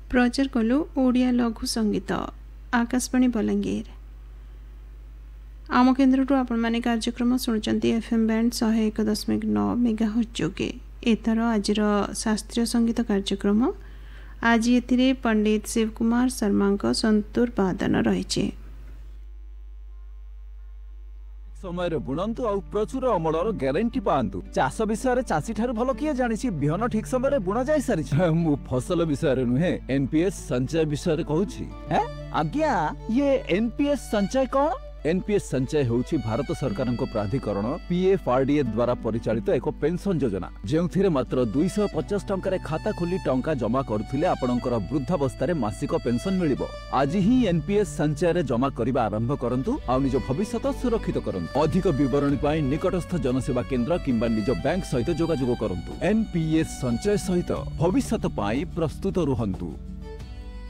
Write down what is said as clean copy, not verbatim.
प्रचार कलु ओडिया लघु संगीत आकाशवाणी बलांगीर। आम केन्द्र आपण माने कार्यक्रम शुणुचंती एफएम बैंड 101.9 मेगाहर्ट्ज जोगे। एथर आजिर शास्त्रीय संगीत कार्यक्रम। आज एथिरे पंडित शिव कुमार शर्मा संतूर वादन रही। समय बुणंतु आ प्रचुर अमलर ग्यारंटी पांतु। चाष विषय चाषी ठार भल किए जानिछि बिहन ठीक समय बुणा जाय सारिछि। मु फसल विषय नुहे एनपीएस संचय विषय कहूछि। आज्ञा ये एनपीएस संचय कौन? एनपीएस संचय होउछि भारत सरकार प्राधिकरण पीएफआरडीए द्वारा परिचालित एक पेंशन योजना जेउथिरे मात्र 250 टंका खाता खोली टंका जमा करुथिले आपणकर वृद्धावस्था मासिक पेंशन मिलिबो। आज ही एनपीएस संचय रे जमा करिबा आरंभ करंतु आ निज भविष्यत सुरक्षित करंतु। अधिक विवरणी पाई निकटस्थ जनसेवा केंद्र किंबा निज बैंक सहित जोगाजोग करंतु। एनपीएस संचय सहित भविष्यत पाई प्रस्तुत रुहंतु।